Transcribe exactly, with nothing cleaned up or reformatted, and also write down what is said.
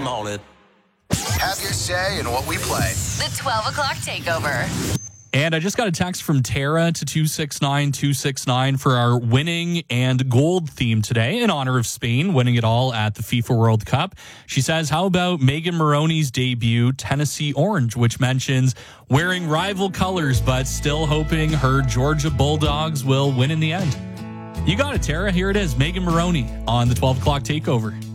I'm on it. Have your say in what we play. The twelve o'clock takeover. And I just got a text from Tara to two six nine two six nine for our winning and gold theme today in honor of Spain winning it all at the FIFA World Cup. She says, how about Megan Moroney's debut, Tennessee Orange, which mentions wearing rival colors, but still hoping her Georgia Bulldogs will win in the end. You got it, Tara. Here it is, Megan Moroney on the twelve o'clock takeover.